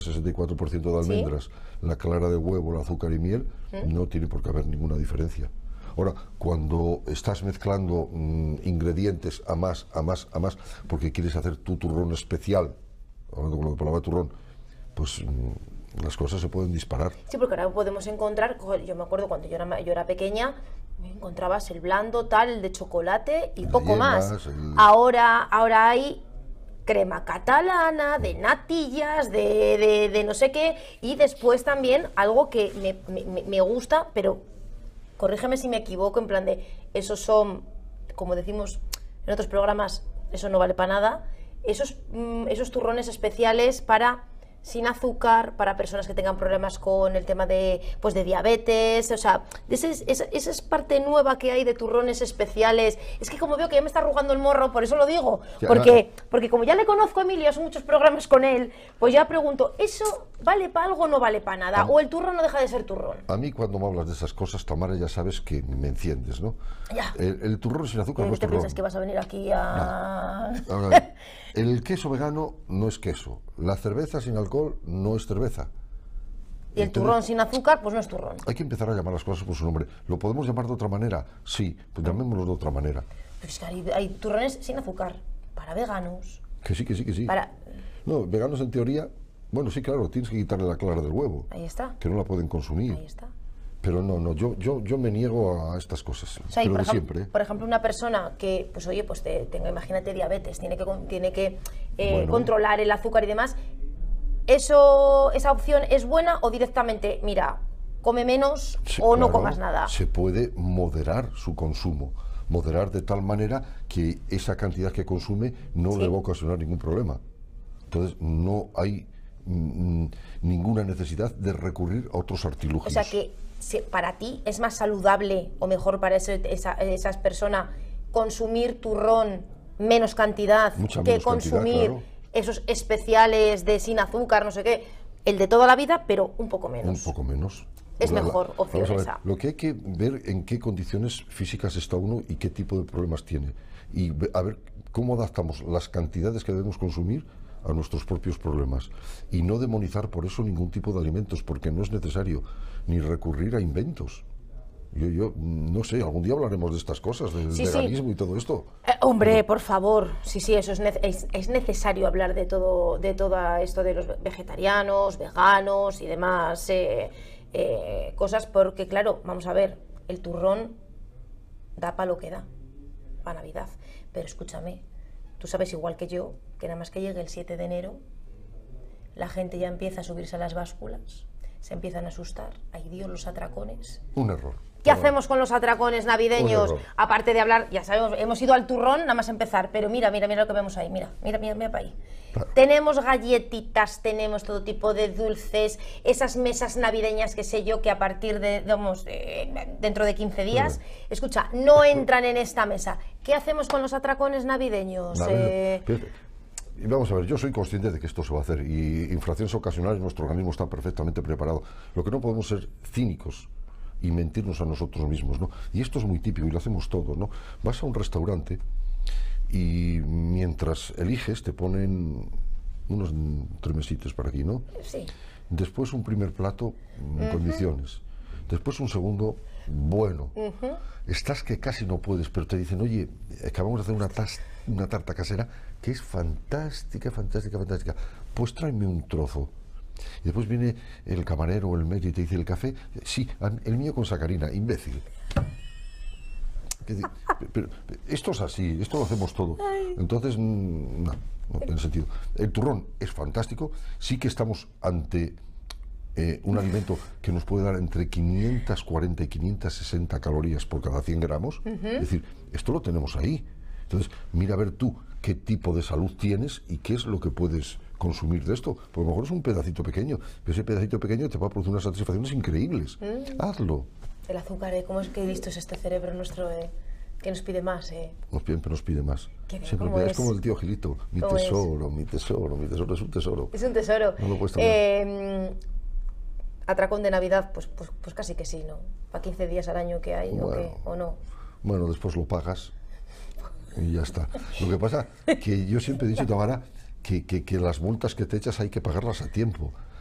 64% de almendras, ¿sí? La clara de huevo, el azúcar y miel, no tiene por qué haber ninguna diferencia. Ahora, cuando estás mezclando ingredientes a más, porque quieres hacer tu turrón especial, hablando con la palabra turrón, pues las cosas se pueden disparar. Sí, porque ahora podemos encontrar, yo me acuerdo cuando yo era pequeña, encontrabas el blando, tal, el de chocolate y poco más. Ahora hay crema catalana, de natillas, de no sé qué, y después también algo que me gusta, pero corrígeme si me equivoco, en plan de, esos son, como decimos en otros programas, eso no vale para nada, esos turrones especiales sin azúcar, para personas que tengan problemas con el tema de diabetes, o sea, esa es parte nueva que hay de turrones especiales. Es que como veo que ya me está arrugando el morro, por eso lo digo, porque como ya le conozco a Emilio, hace muchos programas con él, pues ya pregunto, ¿eso vale para algo o no vale para nada? ¿O el turrón no deja de ser turrón? A mí cuando me hablas de esas cosas, Tamara, ya sabes que me enciendes, ¿no? Ya. El turrón sin azúcar no es ¿Te turrón. piensas que vas a venir aquí a...? No. Ahora, el queso vegano no es queso, la cerveza sin alcohol no es cerveza. Y el turrón sin azúcar, pues no es turrón. Hay que empezar a llamar las cosas por su nombre. ¿Lo podemos llamar de otra manera? Sí, pues llamémoslo de otra manera. Pues que hay turrones sin azúcar, para veganos. Que sí. No, veganos en teoría, bueno, sí, claro, tienes que quitarle la clara del huevo. Ahí está. Que no la pueden consumir. Ahí está. Pero no, yo me niego a estas cosas, o sea, pero de siempre. Por ejemplo, una persona que, pues oye, pues tenga, imagínate, diabetes, tiene que controlar el azúcar y demás, ¿esa opción es buena o directamente, mira, come menos o no comas nada? Se puede moderar su consumo, moderar de tal manera que esa cantidad que consume no le va a ocasionar ningún problema. Entonces, no hay ninguna necesidad de recurrir a otros artilugios. O sea que para ti es más saludable o mejor para esas personas consumir turrón menos cantidad que consumir esos especiales de sin azúcar, no sé qué, el de toda la vida, pero un poco menos. Un poco menos. Es mejor opción esa. Lo que hay que ver en qué condiciones físicas está uno y qué tipo de problemas tiene. Y a ver cómo adaptamos las cantidades que debemos consumir a nuestros propios problemas. Y no demonizar por eso ningún tipo de alimentos, porque no es necesario ni recurrir a inventos. Yo no sé, algún día hablaremos de estas cosas, del veganismo y todo esto. Hombre, por favor, sí, eso es necesario hablar de todo esto de los vegetarianos, veganos y demás cosas, porque claro, vamos a ver, el turrón da para lo que da, para Navidad, pero escúchame, tú sabes igual que yo, que nada más que llegue el 7 de enero, la gente ya empieza a subirse a las básculas, se empiezan a asustar, ay Dios, los atracones. Un error. ¿Qué hacemos con los atracones navideños? Aparte de hablar, ya sabemos, hemos ido al turrón, nada más empezar, pero mira lo que vemos ahí, mira para ahí. Tenemos galletitas, tenemos todo tipo de dulces, esas mesas navideñas, que sé yo, que a partir dentro de 15 días, escucha, no entran en esta mesa. ¿Qué hacemos con los atracones navideños? Vamos a ver, yo soy consciente de que esto se va a hacer y infracciones ocasionales, nuestro organismo está perfectamente preparado. Lo que no podemos ser cínicos y mentirnos a nosotros mismos, ¿no? Y esto es muy típico y lo hacemos todos, ¿no? Vas a un restaurante y mientras eliges te ponen unos tremesitos para aquí, ¿no? Sí. Después un primer plato en condiciones. Después un segundo, bueno. Estás que casi no puedes, pero te dicen, oye, acabamos de hacer una tarta casera que es fantástica. Pues tráeme un trozo. Y después viene el camarero o el medio y te dice, ¿el café? Sí, el mío con sacarina, imbécil. Pero esto es así, esto lo hacemos todo. Entonces, no tiene sentido. El turrón es fantástico, sí que estamos ante un alimento que nos puede dar entre 540 y 560 calorías por cada 100 gramos. Es decir, esto lo tenemos ahí. Entonces, mira a ver tú qué tipo de salud tienes y qué es lo que puedes consumir de esto. Porque a lo mejor es un pedacito pequeño, pero ese pedacito pequeño te va a producir unas satisfacciones increíbles. Hazlo. El azúcar, ¿cómo es que listo es este cerebro nuestro que nos pide más? Nos pide más. Siempre es como el tío Gilito. Mi tesoro, es un tesoro. Es un tesoro. No lo puedes tomar. Atracón de Navidad, pues casi que sí, ¿no? Para 15 días al año que hay, ¿o no? Bueno, después lo pagas y ya está. Lo que pasa que yo siempre he dicho, Tamara, que las multas que te echas hay que pagarlas a tiempo.